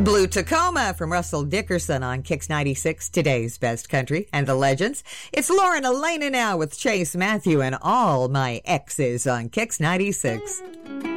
Blue Tacoma from Russell Dickerson on Kix 96, today's best country and the legends. It's Lauren Elena now with Chase Matthew and All My Exes on Kix 96.